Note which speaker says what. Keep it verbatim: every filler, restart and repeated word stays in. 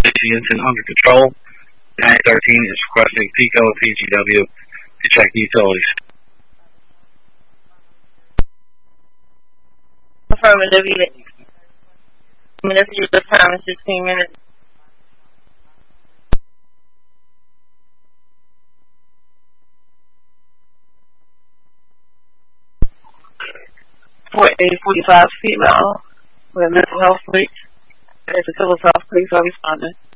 Speaker 1: Michigan's under control. nine thirteen is requesting PECO and P G W to check the utilities.
Speaker 2: Affirmative. Minutes to the time is sixteen minutes. For a forty-five female with a mental health breach. As a civil health police are responding.